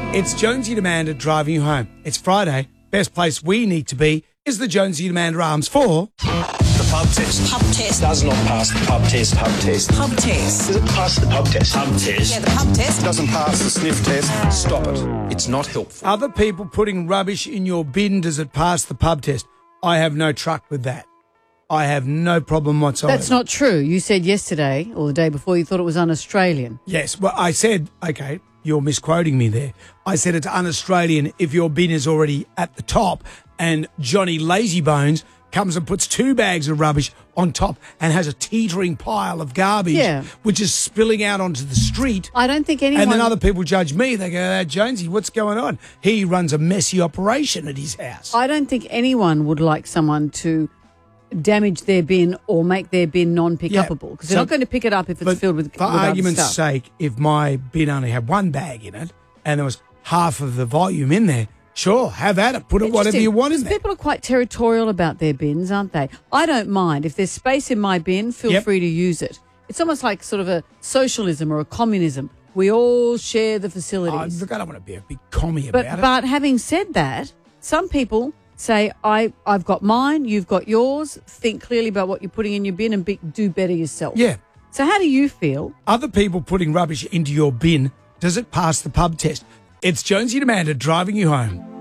It's Jonesy and Amanda driving you home. It's Friday. Best place we need to be is the Jonesy and Amanda Arms for... The pub test. Pub test. Does not pass the pub test. Pub test. Pub test. Does it pass the pub test? Pub test. Yeah, the pub test. Doesn't pass the sniff test. Stop it. It's not helpful. Other people putting rubbish in your bin, does it pass the pub test? I have no truck with that. I have no problem whatsoever. That's not true. You said yesterday or the day before you thought it was un-Australian. Yes, well, I said, okay, you're misquoting me there. I said it's un-Australian if your bin is already at the top and Johnny Lazybones comes and puts 2 bags of rubbish on top and has a teetering pile of garbage, which is spilling out onto the street. I don't think anyone... And then other people judge me. They go, Jonesy, what's going on? He runs a messy operation at his house. I don't think anyone would like someone to damage their bin or make their bin non-pick-upable because they're not going to pick it up if it's filled with For other argument's stuff. sake, if my bin only had 1 bag in it and there was half of the volume in there, sure, have at it. Put it whatever you want in there. People are quite territorial about their bins, aren't they? I don't mind. If there's space in my bin, feel free to use it. It's almost like sort of a socialism or a communism. We all share the facilities. Look, I don't want to be a big commie about it. But having said that, some people say, I've got mine, you've got yours. Think clearly about what you're putting in your bin and do better yourself. Yeah. So how do you feel? Other people putting rubbish into your bin, does it pass the pub test? It's Jonesy and Amanda driving you home.